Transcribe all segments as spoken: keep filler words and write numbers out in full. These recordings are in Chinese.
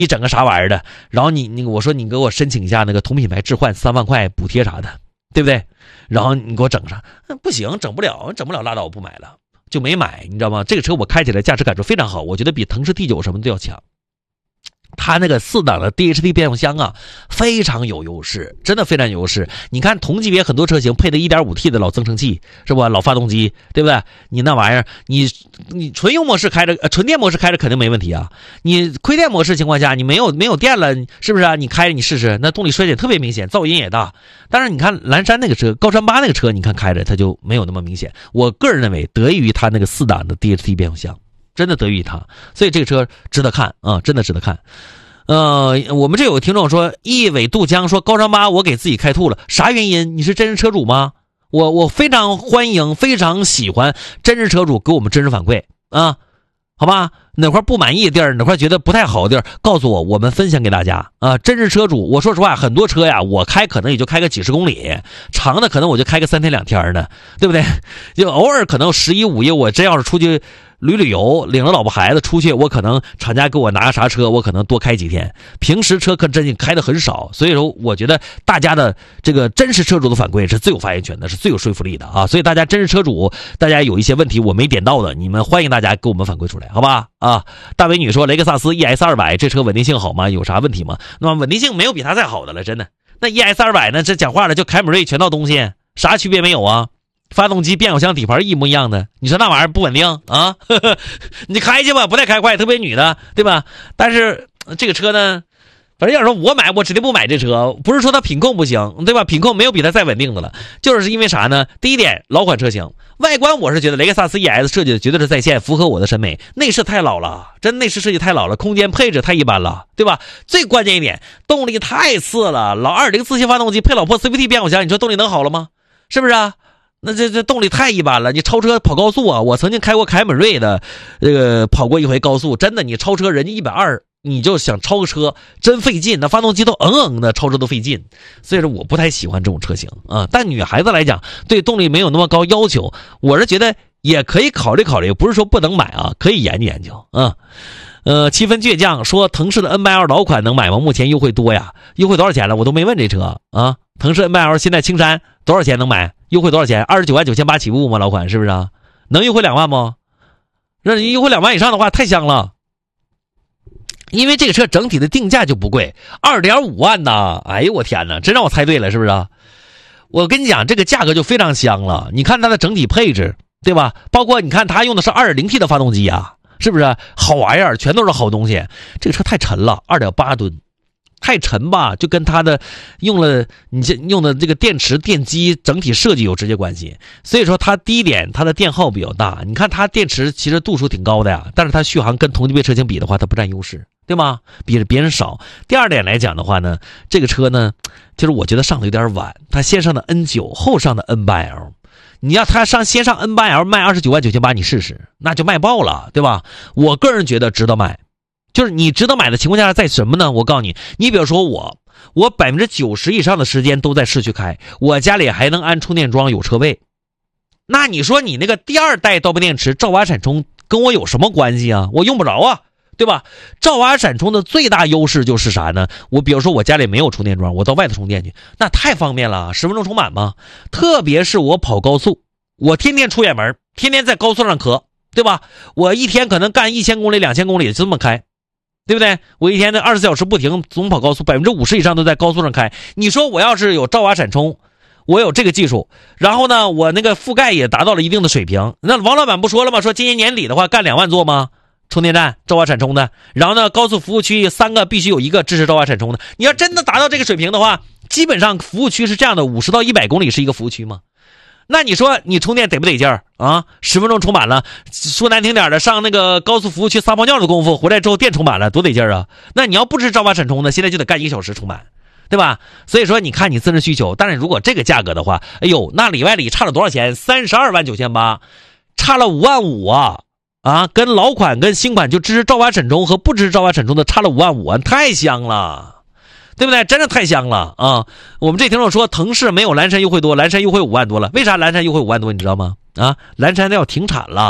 你整个啥玩意儿的，然后你你我说你给我申请一下那个同品牌置换三万块补贴啥的，对不对？然后你给我整上，不行，整不了，整不了拉倒，我不买了，就没买，你知道吗？这个车我开起来驾驶感受非常好，我觉得比腾势 T 九 什么都要强。它那个四档的 D H T 变速箱啊，非常有优势，真的非常有优势。你看同级别很多车型配的 一点五 T 的老增程器，是吧？老发动机，对不对？你那玩意儿，你你纯油模式开着，呃，纯电模式开着肯定没问题啊。你亏电模式情况下，你没有没有电了，是不是啊？你开着你试试，那动力衰减特别明显，噪音也大。但是你看蓝山那个车，高山八那个车，你看开着它就没有那么明显。我个人认为，得益于它那个四档的 D H T 变速箱。真的得益于它，所以这个车值得看啊，真的值得看。呃，我们这有个听众说，一尾渡江说高山八我给自己开吐了，啥原因？你是真实车主吗？我我非常欢迎，非常喜欢真实车主给我们真实反馈啊，好吧？哪块不满意的地儿，哪块觉得不太好的地儿，告诉我，我们分享给大家啊。真实车主，我说实话，很多车呀，我开可能也就开个几十公里，长的可能我就开个三天两天的，对不对？就偶尔可能十一五一，我真要是出去旅旅游，领着老婆孩子出去，我可能厂家给我拿个啥车，我可能多开几天。平时车可真开的很少，所以说我觉得大家的这个真实车主的反馈是最有发言权的，是最有说服力的啊。所以大家真实车主，大家有一些问题我没点到的，你们欢迎大家给我们反馈出来，好吧？啊，大美女说雷克萨斯 E S 二百 这车稳定性好吗？有啥问题吗？那么稳定性没有比它再好的了，真的。那 E S 二百 呢？这讲话了，就凯美瑞全套东西，啥区别没有啊？发动机、变速箱、底盘一模一样的，你说那玩意儿不稳定啊？呵呵，你开去吧，不带开快，特别女的，对吧？但是这个车呢，反正要说我买，我指定不买这车，不是说它品控不行，对吧？品控没有比它再稳定的了，就是因为啥呢？第一点，老款车型，外观我是觉得雷克萨斯 E S 设计的绝对是在线，符合我的审美。内饰太老了，真内饰设计太老了，空间配置太一般了，对吧？最关键一点，动力太次了，老二零自吸发动机配老破 C V T 变速箱，你说动力能好了吗？是不是啊？那这这动力太一般了，你超车跑高速啊！我曾经开过凯美瑞的，这个跑过一回高速，真的，你超车人家一百二，你就想超个车，真费劲，那发动机都嗯嗯的，超车都费劲。所以说我不太喜欢这种车型啊。但女孩子来讲，对动力没有那么高要求，我是觉得也可以考虑考虑，不是说不能买啊，可以研究研究啊。呃，七分倔强说腾势的 N 八 L 老款能买吗？目前优惠多呀，优惠多少钱了？我都没问这车啊。腾势 N 八 L 现在青山多少钱能买？优惠多少钱？二十九万九千八起步吗？老款是不是啊？能优惠两万吗？让你优惠两万以上的话，太香了。因为这个车整体的定价就不贵， 二点五万呐！哎呦我天哪，真让我猜对了，是不是啊？我跟你讲，这个价格就非常香了。你看它的整体配置，对吧？包括你看它用的是 二点零 T 的发动机啊，是不是好玩意儿？全都是好东西。这个车太沉了， 二点八吨。太沉吧，就跟它的用了你这用的这个电池电机整体设计有直接关系。所以说它第一点，它的电耗比较大，你看它电池其实度数挺高的呀，但是它续航跟同级别车型比的话，它不占优势，对吗？比别人少。第二点来讲的话呢，这个车呢，就是我觉得上的有点晚，它先上的 N 九， 后上的 N 八 L。你要他上先上 N 八 L 卖二十九万九千八，你试试，那就卖爆了，对吧？我个人觉得值得买。就是你值得买的情况下在什么呢？我告诉你，你比如说我，我百分之九十以上的时间都在市区开，我家里还能安充电桩，有车位。那你说你那个第二代刀片电池兆瓦闪充跟我有什么关系啊？我用不着啊，对吧？兆瓦闪充的最大优势就是啥呢？我比如说我家里没有充电桩，我到外头充电去，那太方便了，十分钟充满嘛。特别是我跑高速，我天天出远门，天天在高速上磕，对吧？我一天可能干一千公里、两千公里，就这么开。对不对？我一天的二十四小时不停，总跑高速，百分之五十以上都在高速上开。你说我要是有兆瓦闪充，我有这个技术，然后呢，我那个覆盖也达到了一定的水平。那王老板不说了吗？说今年年底的话干两万座吗？充电站兆瓦闪充的，然后呢，高速服务区三个必须有一个支持兆瓦闪充的。你要真的达到这个水平的话，基本上服务区是这样的，五十到一百公里是一个服务区吗？那你说你充电得不得劲儿啊？十分钟充满了，说难听点的，上那个高速服务区撒泡尿的功夫，回来之后电充满了，多得劲儿啊！那你要不是兆瓦闪充的，现在就得干一个小时充满，对吧？所以说你看你自身需求，但是如果这个价格的话，哎呦，那里外里差了多少钱？三十二万九千八，差了五万五啊！啊，跟老款跟新款就支持兆瓦闪充和不支持兆瓦闪充的差了五万五啊，太香了。对不对？真的太香了啊！我们这听众说腾势没有蓝山优惠多，蓝山优惠五万多了，为啥蓝山优惠五万多？你知道吗？啊，蓝山要停产了，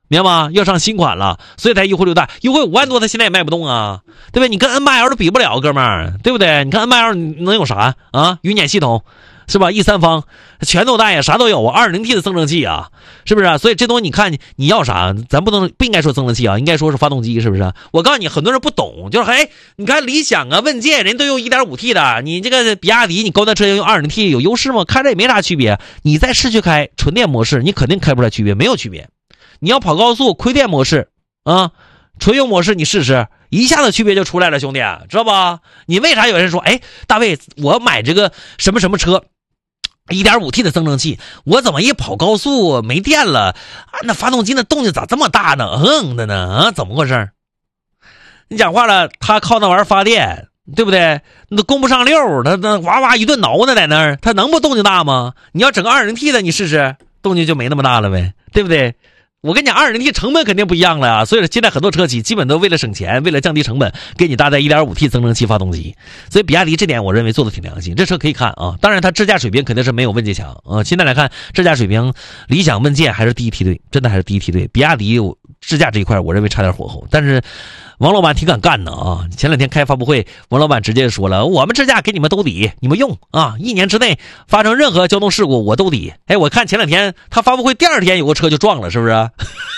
明白吗？要上新款了，所以才优惠六大，优惠五万多，它现在也卖不动啊，对不对？你跟 N 八 L 都比不了，哥们儿，对不对？你看 N 八 L 能有啥啊？云辇系统是吧？ E 三方全都带呀，啥都有啊， 二点零 T 的增程器啊，是不是啊？所以这东西你看你你要啥，咱不能不应该说增程器啊，应该说是发动机，是不是？我告诉你，很多人不懂，就是哎，你看理想啊、问界人都用 一点五 T 的，你这个比亚迪你高端车用 二点零 T 有优势吗？开着也没啥区别。你在市区开纯电模式，你肯定开不出来区别，没有区别。你要跑高速亏电模式啊，纯油模式你试试，一下子区别就出来了，兄弟，知道吧？你为啥有人说，哎，大卫，我买这个什么什么车 一点五 T 的增程器，我怎么一跑高速没电了啊？那发动机那动静咋这么大呢？嗯的呢啊？怎么回事？你讲话了，他靠那玩意儿发电，对不对？那供不上溜，他那哇哇一顿挠呢，在那儿，他能不动静大吗？你要整个 二点零 T 的，你试试，动静就没那么大了呗，对不对？我跟你讲 二点零 T 成本肯定不一样了啊，所以现在很多车企基本都为了省钱，为了降低成本，给你搭载 一点五 T 增程器发动机。所以比亚迪这点我认为做的挺良心，这车可以看啊。当然它智驾水平肯定是没有问界强啊。现在来看智驾水平，理想问界还是第一梯队，真的还是第一梯队。比亚迪智驾这一块我认为差点火候，但是王老板挺敢干的啊！前两天开发布会，王老板直接说了，我们智驾给你们兜底，你们用啊，一年之内发生任何交通事故我兜底。哎，我看前两天他发布会第二天有个车就撞了，是不是？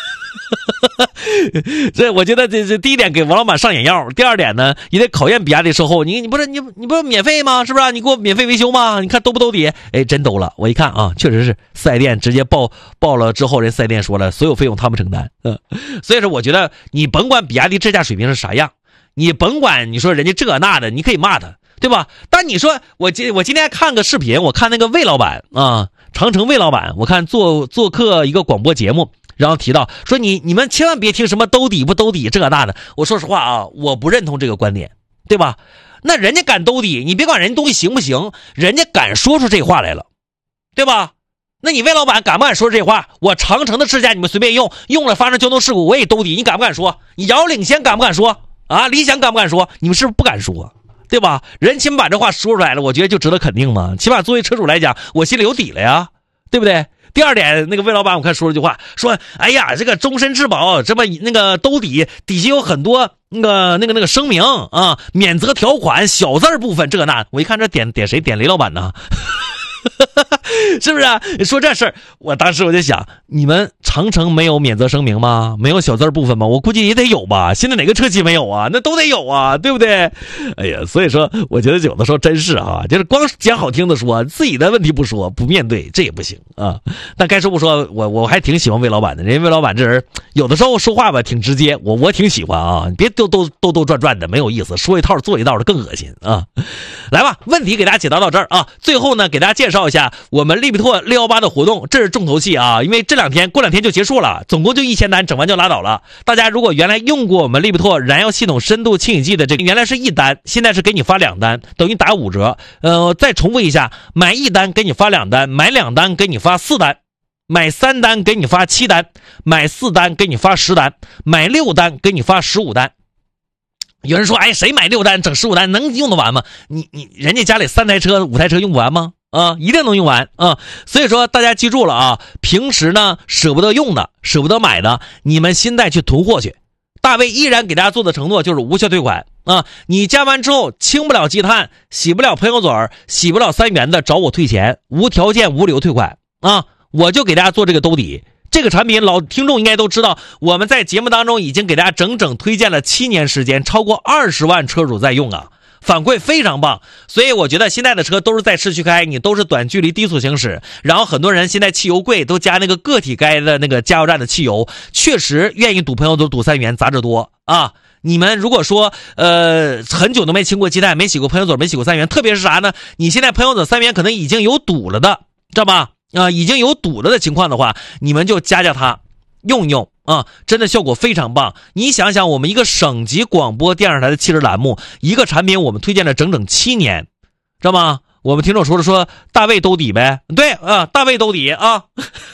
这我觉得这这第一点给王老板上眼药，第二点呢也得考验比亚迪售后。你你不是你你不是免费吗？是不是？你给我免费维修吗？你看兜不兜底？哎，真兜了。我一看啊，确实是四 S 店直接报报了之后，人四 S 店说了，所有费用他们承担。嗯，所以说我觉得你甭管比亚迪智驾水平是啥样，你甭管你说人家这那的，你可以骂他，对吧？但你说我今我今天看个视频，我看那个魏老板啊，长城魏老板，我看做做客一个广播节目。然后提到说你你们千万别听什么兜底不兜底这那的，我说实话啊，我不认同这个观点，对吧？那人家敢兜底，你别管人家东西行不行，人家敢说出这话来了，对吧？那你魏老板敢不敢说这话？我长城的智驾你们随便用，用了发生交通事故我也兜底，你敢不敢说？你遥领先敢不敢说啊？理想敢不敢说？你们是不是不敢说？对吧？人起码把这话说出来了，我觉得就值得肯定嘛。起码作为车主来讲，我心里有底了呀，对不对？第二点，那个魏老板我看说了句话，说哎呀，这个终身质保这么那个兜底底下有很多那个那个那个声明啊，免责条款小字部分这那，我一看这点点谁点雷老板呢？是不是啊？说这事儿，我当时我就想，你们长城没有免责声明吗？没有小字部分吗？我估计也得有吧。现在哪个车企没有啊？那都得有啊，对不对？哎呀，所以说我觉得有的时候真是啊，就是光讲好听的说，自己的问题不说不面对，这也不行啊。但该说不说，我我还挺喜欢魏老板的，人家魏老板这人有的时候说话吧挺直接，我我挺喜欢啊。别兜兜兜兜转转的，没有意思，说一套做一道的更恶心啊。来吧，问题给大家解答到这儿啊。最后呢，给大家介绍一下我们利比拓六一八的活动，这是重头戏啊！因为这两天过两天就结束了，总共就一千单，整完就拉倒了。大家如果原来用过我们利比拓燃油系统深度清洗剂的这个，原来是一单，现在是给你发两单，等于打五折。呃，再重复一下，买一单给你发两单，买两单给你发四单，买三单给你发七单，买四单给你发十单，买六单给你发十五单。有人说，哎，谁买六单整十五单能用得完吗？你你人家家里三台车五台车用不完吗？啊，一定能用完啊！所以说大家记住了啊，平时呢舍不得用的、舍不得买的，你们现在去囤货去。大卫依然给大家做的承诺就是无效退款啊！你加完之后清不了积碳、洗不了喷油嘴、洗不了三元的，找我退钱，无条件无理由退款啊！我就给大家做这个兜底。这个产品老听众应该都知道，我们在节目当中已经给大家整整推荐了七年时间，超过二十万车主在用啊。反馈非常棒，所以我觉得现在的车都是在市区开，你都是短距离低速行驶，然后很多人现在汽油贵，都加那个个体该的那个加油站的汽油，确实愿意堵朋友都堵三元，杂质多啊。你们如果说呃很久都没清过积碳，没洗过喷油嘴，没洗过三元，特别是啥呢？你现在喷油嘴三元可能已经有堵了的，知道吧？啊，已经有堵了的情况的话，你们就加加它，用一用。啊，真的效果非常棒！你想想，我们一个省级广播电视台的汽车栏目，一个产品我们推荐了整整七年，知道吗？我们听众说了说大卫兜底呗，对啊，大卫兜底啊。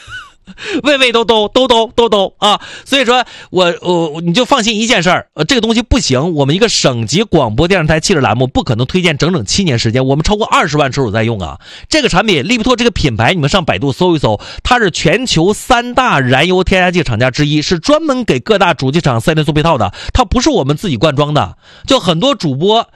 位位都都都都都都啊！所以说我我你就放心一件事儿，呃，这个东西不行，我们一个省级广播电视台汽车栏目不可能推荐整整七年时间，我们超过二十万车主在用啊。这个产品利普托这个品牌，你们上百度搜一搜，它是全球三大燃油添加剂厂家之一，是专门给各大主机厂 四 S 店做配套的，它不是我们自己灌装的。就很多主播